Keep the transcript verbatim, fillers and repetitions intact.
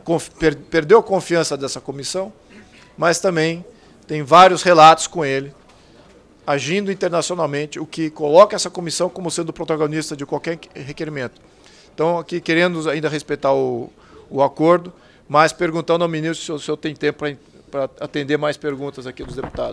per, perdeu a confiança dessa comissão, mas também tem vários relatos com ele, agindo internacionalmente, o que coloca essa comissão como sendo protagonista de qualquer requerimento. Então, aqui querendo ainda respeitar o, o acordo, mas perguntando ao ministro se o senhor tem tempo para atender mais perguntas aqui dos deputados.